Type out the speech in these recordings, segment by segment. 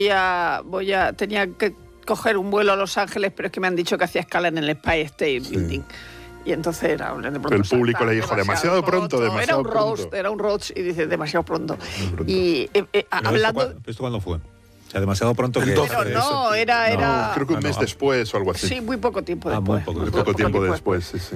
tenía que coger un vuelo a Los Ángeles, pero es que me han dicho que hacía escala en el Empire State Building. Y entonces de pronto el público le dijo demasiado pronto. Era un roast y dice demasiado pronto. Y hablando... ¿Esto cuándo fue? O sea, demasiado pronto que... Pero no, era... Creo que un mes después o algo así. Sí, muy poco tiempo después. Muy poco tiempo después, sí.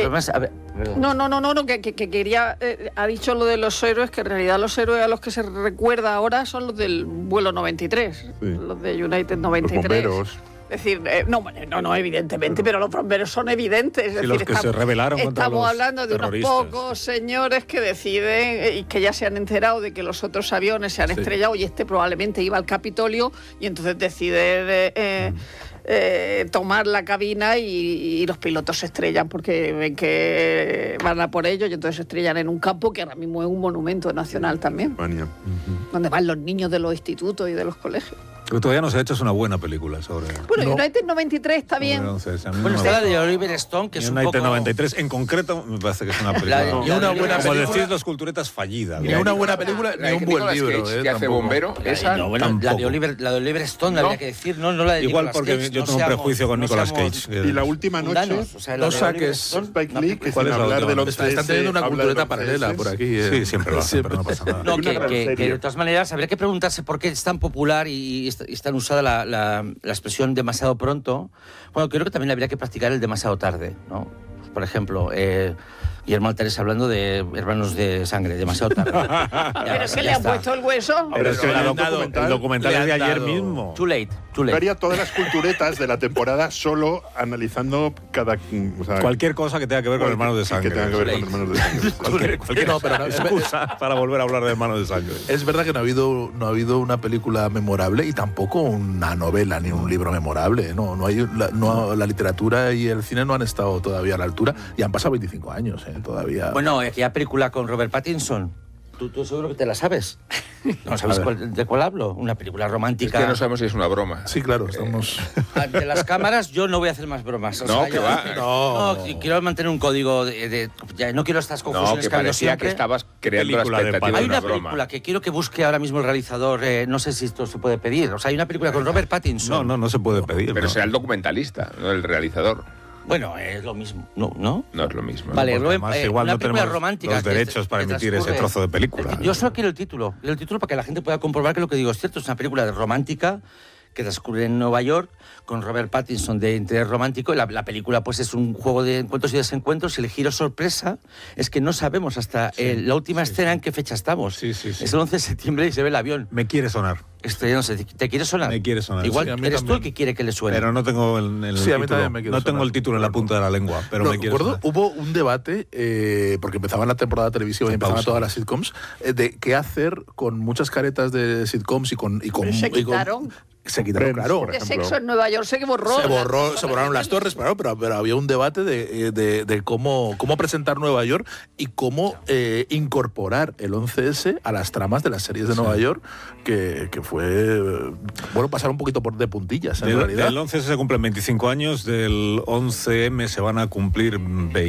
Que quería... ha dicho lo de los héroes, que en realidad los héroes a los que se recuerda ahora son los del vuelo 93, los de United 93. Los bomberos. Es decir, no, evidentemente, pero los bomberos son evidentes. Es decir, los que se rebelaron contra los estamos hablando de unos pocos señores que deciden y que ya se han enterado de que los otros aviones se han estrellado y este probablemente iba al Capitolio y entonces decide tomar la cabina y los pilotos se estrellan porque ven que van a por ellos y entonces se estrellan en un campo que ahora mismo es un monumento nacional también, donde van los niños de los institutos y de los colegios. Pero todavía no se ha hecho, es una buena película sobre... Bueno, United 93 está bien. Bueno, está la de Oliver Stone, que es un United poco... 93, en concreto, me parece que es una película... Y una buena como película... decís, los culturetas fallidas. Ni una buena película, ni un buen libro. ¿Que hace bombero? Esa la de Oliver Stone, habría que decir, no la de Igual Nicolas porque Cage, yo tengo un prejuicio con Nicolas Cage. Y la última noche, no saques Spike Lee, que ¿cuál sin es la hablar del última? 11S... Están teniendo una cultureta paralela por aquí. Sí, siempre lo hacen, pero no pasa nada. No, que de todas maneras habría que preguntarse por qué es tan popular y es tan usada la expresión demasiado pronto. Bueno, creo que también habría que practicar el demasiado tarde, ¿no? Por ejemplo, Guillermo Altares hablando de hermanos de sangre, demasiado tarde. ¿Pero se le han puesto el hueso? Pero es que el documental es de ayer mismo. Too late. Yo haría todas las culturetas de la temporada solo analizando cada... Cualquier cosa que tenga que ver con hermanos de sangre. Que tenga que ver con hermanos de sangre. Cualquier excusa para volver a hablar de hermanos de sangre. Es verdad que no ha habido una película memorable y tampoco una novela ni un libro memorable. La literatura y el cine no han estado todavía a la altura y han pasado 25 años todavía. Bueno, aquella película con Robert Pattinson. Tú seguro que te la sabes. ¿No sabes de cuál hablo? Una película romántica. Es que no sabemos si es una broma. Sí, claro, estamos... Ante las cámaras yo no voy a hacer más bromas. No, quiero mantener un código no quiero estas confusiones. No, que parecía que estabas creando la expectativa Hay de una una película que quiero que busque ahora mismo el realizador, no sé si esto se puede pedir. O sea, hay una película con Robert Pattinson. No se puede pedir. Pero será el documentalista, no el realizador. Bueno, es lo mismo, ¿no? No es lo mismo. Vale, además, igual una no película tenemos romántica los derechos para emitir ese trozo de película. Yo solo quiero el título para que la gente pueda comprobar que lo que digo es cierto. Es una película romántica que transcurre en Nueva York con Robert Pattinson de interés romántico. Y la película pues es un juego de encuentros y desencuentros y el giro sorpresa es que no sabemos hasta la última escena en qué fecha estamos. Sí. Es el 11 de septiembre y se ve el avión. Me quiere sonar. ¿Te quiere sonar? Me quiere sonar. Igual sí, eres tú el que quiere que le suene. Pero no tengo el título. No tengo el título en la punta de la lengua, pero me quiere sonar. Hubo un debate, porque empezaba la temporada televisiva y empezaban todas las sitcoms, de qué hacer con muchas caretas de sitcoms y con se quitaron. Se quitaron, claro. De Sexo en Nueva York se borró. Se borraron las torres, claro, pero había un debate de cómo presentar Nueva York y cómo incorporar el 11S a las tramas de las series de Nueva York, que fue, pasar un poquito de puntillas, en realidad. Del 11S se cumplen 25 años, del 11M se van a cumplir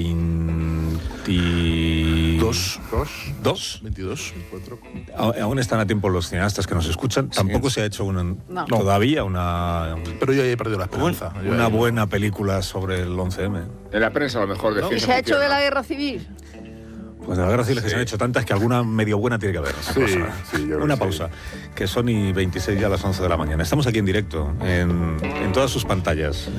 22. 22. Aún están a tiempo los cineastas que nos escuchan. Tampoco se ha hecho todavía una... Pero yo ya he perdido la esperanza. Una buena película sobre el 11M. En la prensa a lo mejor. ¿Y se ha hecho de la guerra civil? Pues de la guerra civil que se han hecho tantas que alguna medio buena tiene que haber. Una pausa. Que son y 26 ya a las 11 de la mañana. Estamos aquí en directo, en todas sus pantallas.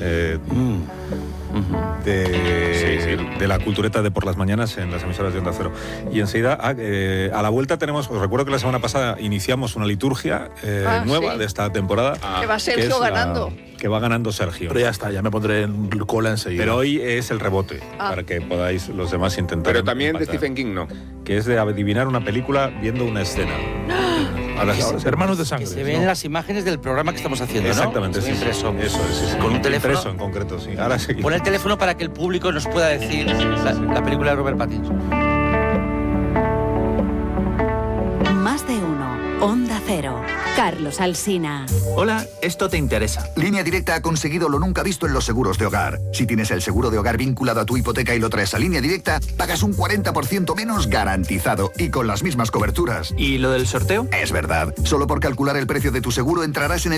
De la cultureta de por las mañanas en las emisoras de Onda Cero. Y enseguida, a la vuelta tenemos, os recuerdo que la semana pasada iniciamos una liturgia nueva de esta temporada. Que va Sergio ganando. Que va ganando Sergio. Pero ya está, ya me pondré en cola enseguida. Pero hoy es el rebote, para que podáis los demás intentar. Pero también empatar. de Stephen King, ¿no? Que es de adivinar una pelíula viendo una escena. A las hermanos de sangre. Que se ven las imágenes del programa que estamos haciendo, exactamente, ¿no? Impreso. Eso es, sí. Con un teléfono. Impreso en concreto, sí. Ahora sí. Pon el teléfono para que el público nos pueda decir la película de Robert Pattinson. Más de uno. Onda Cero. Carlos Carlos Alsina. Hola, esto te interesa. Línea Directa ha conseguido lo nunca visto en los seguros de hogar. Si tienes el seguro de hogar vinculado a tu hipoteca y lo traes a Línea Directa, pagas un 40% menos garantizado y con las mismas coberturas. ¿Y lo del sorteo? Es verdad. Solo por calcular el precio de tu seguro entrarás en el